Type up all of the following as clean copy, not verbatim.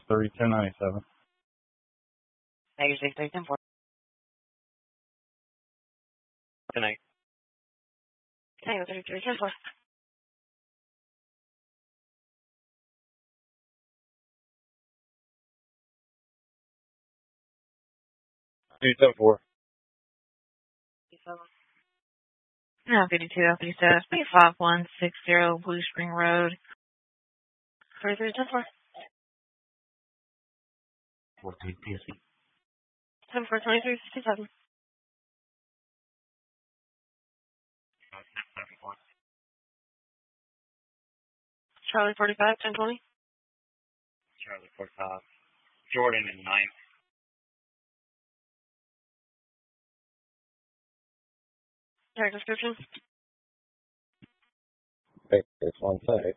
3297. Negative 6310-4. Good night. Tango 3310-4. 274. Now 52 5160 Blue Spring Road. 3310-4. 14 PSC. 10-4-23-57. Charlie 45 1020. Charlie 45. Jordan in 9th. Tag description. Okay, it's one side.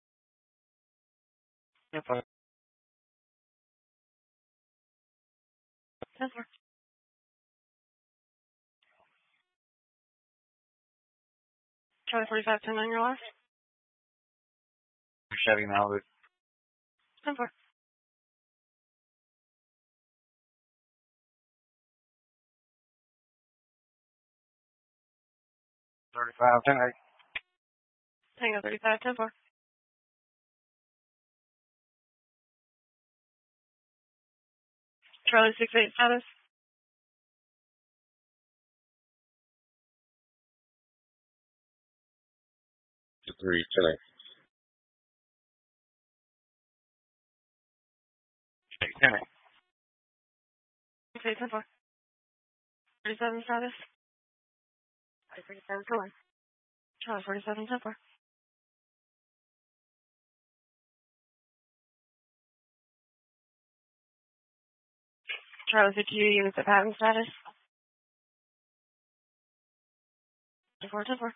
No problem. 10-4. Charlie 45 10-9 your last. Chevy Malibu. 10-4. $35 tonight. Tango 35 10-4. Charlie 68 status. 3 tonight. Tonight. Okay, 10-4. 37 status. 37 4. Charlie 47 10-4. Charlie 52 units at patent status. 4 10-4.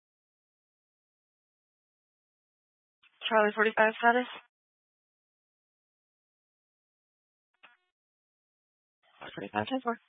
Charlie 45 status. 45 10-4.